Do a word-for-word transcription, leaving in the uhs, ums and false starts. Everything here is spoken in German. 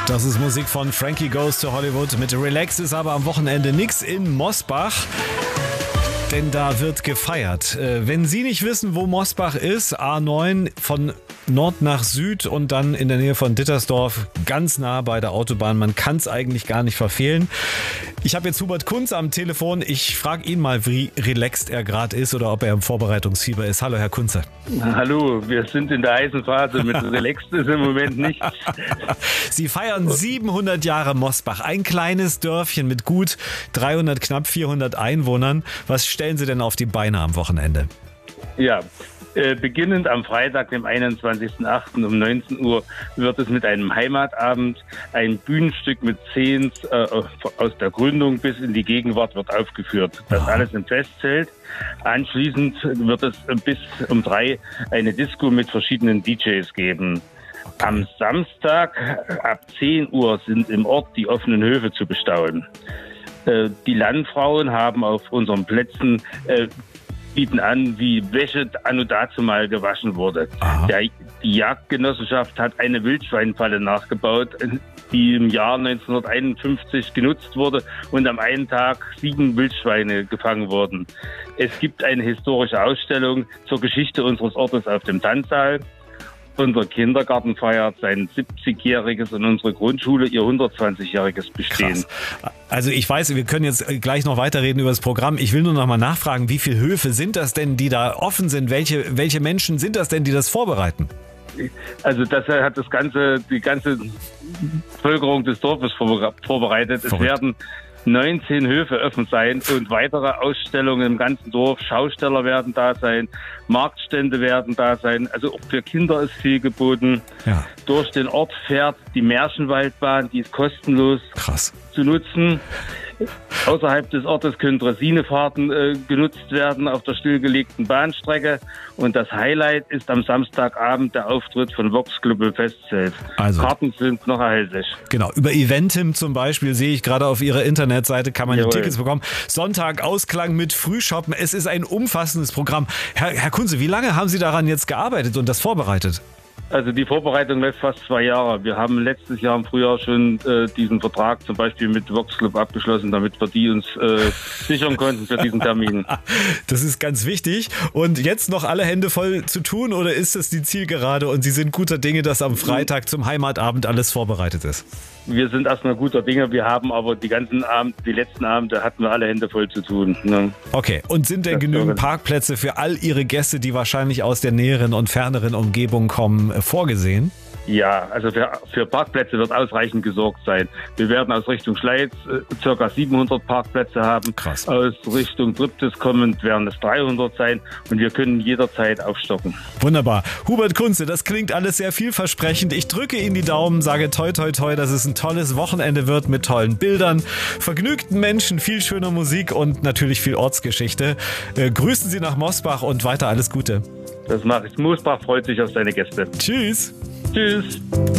Das ist Musik von Frankie Goes to Hollywood. Mit Relax ist aber am Wochenende nix in Mosbach. Denn da wird gefeiert. Wenn Sie nicht wissen, wo Mosbach ist, A neun von Nord nach Süd und dann in der Nähe von Dittersdorf, ganz nah bei der Autobahn. Man kann es eigentlich gar nicht verfehlen. Ich habe jetzt Hubert Kunz am Telefon. Ich frage ihn mal, wie relaxed er gerade ist oder ob er im Vorbereitungsfieber ist. Hallo, Herr Kunze. Hallo, wir sind in der heißen Phase. Mit relaxed ist im Moment nichts. Sie feiern siebenhundert Jahre Mosbach. Ein kleines Dörfchen mit gut dreihundert, knapp vierhundert Einwohnern. Was stellen Sie denn auf die Beine am Wochenende? Ja, äh, beginnend am Freitag, dem einundzwanzigsten achten um neunzehn Uhr, wird es mit einem Heimatabend, ein Bühnenstück mit Szenen äh, aus der Gründung bis in die Gegenwart wird aufgeführt. Das Aha. alles im Festzelt. Anschließend wird es bis um drei eine Disco mit verschiedenen D Js geben. Okay. Am Samstag ab zehn Uhr sind im Ort die offenen Höfe zu bestaunen. Äh, die Landfrauen haben auf unseren Plätzen äh, bieten an, wie Wäsche anno dazu mal gewaschen wurde. Der, die Jagdgenossenschaft hat eine Wildschweinfalle nachgebaut, die im Jahr neunzehnhunderteinundfünfzig genutzt wurde und am einen Tag sieben Wildschweine gefangen wurden. Es gibt eine historische Ausstellung zur Geschichte unseres Ortes auf dem Tanzsaal. Unser Kindergarten feiert sein siebzigjähriges und unsere Grundschule ihr hundertzwanzigjähriges Bestehen. Krass. Also ich weiß, wir können jetzt gleich noch weiterreden über das Programm. Ich will nur noch mal nachfragen, wie viele Höfe sind das denn, die da offen sind? Welche, welche Menschen sind das denn, die das vorbereiten? Also das hat das ganze, die ganze Bevölkerung des Dorfes vorbereitet. Verrückt. Es werden neunzehn Höfe offen sein und weitere Ausstellungen im ganzen Dorf. Schausteller werden da sein, Marktstände werden da sein. Also auch für Kinder ist viel geboten. Ja. Durch den Ort fährt die Märchenwaldbahn, die ist kostenlos Krass. zu nutzen. Außerhalb des Ortes können Dressinefahrten äh, genutzt werden auf der stillgelegten Bahnstrecke. Und das Highlight ist am Samstagabend der Auftritt von Vox Club im Festzelt. Also, Karten sind noch erhältlich. Genau, über Eventim zum Beispiel sehe ich gerade auf Ihrer Internetseite, kann man die Jawohl. Tickets bekommen. Sonntag Ausklang mit Frühshoppen. Es ist ein umfassendes Programm. Herr, Herr Kunze, wie lange haben Sie daran jetzt gearbeitet und das vorbereitet? Also die Vorbereitung läuft fast zwei Jahre. Wir haben letztes Jahr im Frühjahr schon äh, diesen Vertrag zum Beispiel mit Vox Club abgeschlossen, damit wir die uns äh, sichern konnten für diesen Termin. Das ist ganz wichtig. Und jetzt noch alle Hände voll zu tun oder ist das die Zielgerade und Sie sind guter Dinge, dass am Freitag zum Heimatabend alles vorbereitet ist? Wir sind erstmal guter Dinge. Wir haben aber die ganzen Abende, die letzten Abende hatten wir alle Hände voll zu tun. Ne? Okay. Und sind denn genügend Parkplätze für all Ihre Gäste, die wahrscheinlich aus der näheren und ferneren Umgebung kommen, vorgesehen? Ja, also für, für Parkplätze wird ausreichend gesorgt sein. Wir werden aus Richtung Schleiz äh, ca. siebenhundert Parkplätze haben. Krass. Aus Richtung Triptis kommend werden es dreihundert sein und wir können jederzeit aufstocken. Wunderbar. Hubert Kunze, das klingt alles sehr vielversprechend. Ich drücke Ihnen die Daumen, sage toi toi toi, dass es ein tolles Wochenende wird mit tollen Bildern, vergnügten Menschen, viel schöner Musik und natürlich viel Ortsgeschichte. Äh, grüßen Sie nach Mosbach und weiter alles Gute. Das mache ich. Mosbach freut sich auf seine Gäste. Tschüss. Tschüss.